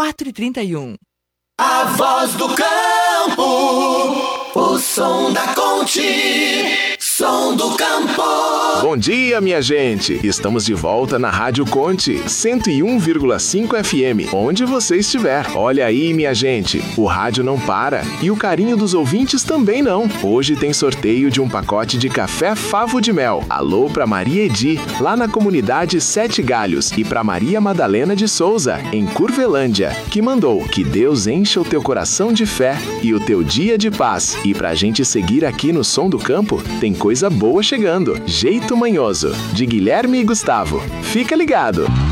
4h31. A voz do campo, o som da Conte, som do campo. Bom dia, minha gente! Estamos de volta na Rádio Conte, 101,5 FM, onde você estiver. Olha aí, minha gente, o rádio não para e o carinho dos ouvintes também não. Hoje tem sorteio de um pacote de café Favo de Mel. Alô pra Maria Edi, lá na comunidade Sete Galhos, e pra Maria Madalena de Souza, em Curvelândia, que mandou que Deus encha o teu coração de fé e o teu dia de paz. E pra gente seguir aqui no Som do Campo, tem coisa boa chegando. Jeito Manhoso, de Guilherme e Gustavo. Fica ligado!